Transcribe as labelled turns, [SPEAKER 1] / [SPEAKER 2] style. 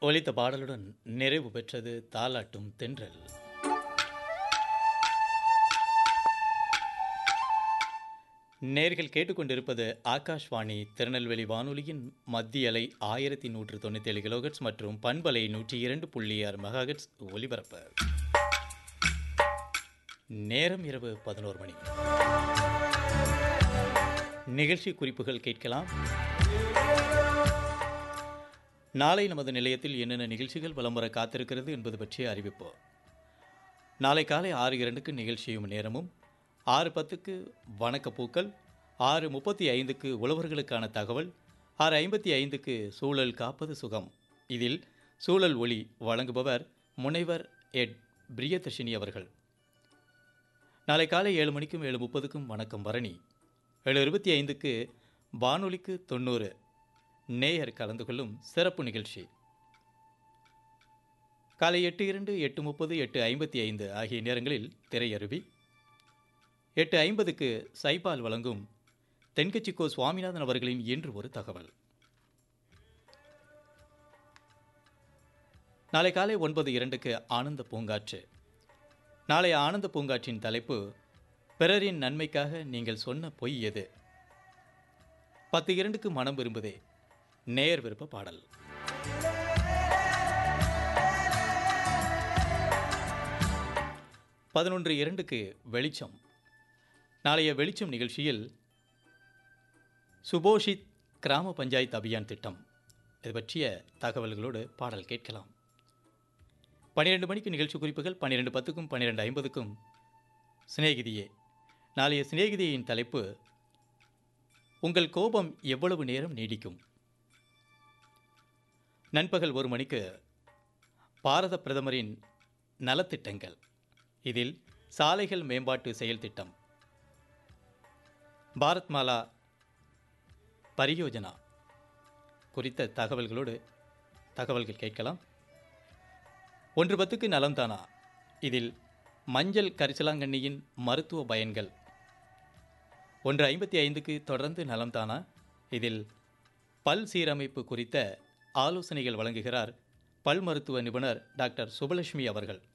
[SPEAKER 1] ஒலித்த பாடலுடன் நிறைவு பெற்றது தாலாட்டும் தென்றல். நேர்கள் கேட்டுக்கொண்டிருப்பது ஆகாஷ்வாணி திருநெல்வேலி வானொலியின் மத்திய அலை 1197 கிலோஹெர்ட்ஸ் மற்றும் பண்பலை 102.6 மெகாஹெர்ட்ஸ் ஒலிபரப்பு. நேரம் இரவு 11 மணி. நிகழ்ச்சி குறிப்புகள் கேட்கலாம். நாளை நமது நிலையத்தில் என்னென்ன நிகழ்ச்சிகள் வலம் வர காத்திருக்கிறது என்பது பற்றிய அறிவிப்பு. நாளை காலை 6:02க்கு நிகழ்ச்சியும் நேரமும், 6:10க்கு வணக்கப்பூக்கள், 6:35க்கு உழவர்களுக்கான தகவல், 6:55க்கு சூழல் காப்பது சுகம். இதில் சூழல் ஒளி வழங்குபவர் முனைவர் எட் பிரியதர்ஷினி அவர்கள். நாளை காலை 7 மணிக்கும் 7:30க்கும் வணக்கம் பரணி. 7:25க்கு வானொலிக்கு 90 நேயர் கலந்து கொள்ளும் சிறப்பு நிகழ்ச்சி. காலை 8:02, 8:30, 8:55 ஆகிய நேரங்களில் திரையருவி. 8:50க்கு சைபால் வழங்கும் தென்கட்சிக்கோ சுவாமிநாதன் அவர்களின் இன்று ஒரு தகவல். நாளை காலை 9:02க்கு ஆனந்த பூங்காற்று. நாளைய ஆனந்த பூங்காற்றின் தலைப்பு பிறரின் நன்மைக்காக நீங்கள் சொன்ன பொய் எது. 10:02க்கு மனம் விரும்புதே நேயர் விருப்ப பாடல். 11:02க்கு வெளிச்சம். நாளைய வெளிச்சம் நிகழ்ச்சியில் சுபோஷித் கிராம பஞ்சாயத்து அபியான் திட்டம் இது பற்றிய தகவல்களோடு பாடல் கேட்கலாம். 12 மணிக்கு நிகழ்ச்சி குறிப்புகள். 12:10க்கும் 12:50க்கும் சிநேகிதியே. நாளைய சிநேகிதியின் தலைப்பு உங்கள் கோபம் எவ்வளவு நேரம் நீடிக்கும். நண்பகல் 1 மணிக்கு பாரத பிரதமரின் நலத்திட்டங்கள். இதில் சாலைகள் மேம்பாட்டு செயல் திட்டம் பாரத் மாலா பரியோஜனா குறித்த தகவல்கள் கேட்கலாம். 1:10க்கு நலம்தானா. இதில் மஞ்சள் கரிசலாங்கண்ணியின் மருத்துவ பயன்கள். 1:55க்கு தொடர்ந்து நலம்தானா. இதில் பல் சீரமைப்பு குறித்த ஆலோசனைகள் வழங்குகிறார் பல் மருத்துவ நிபுணர் டாக்டர் சுபலட்சுமி அவர்கள்.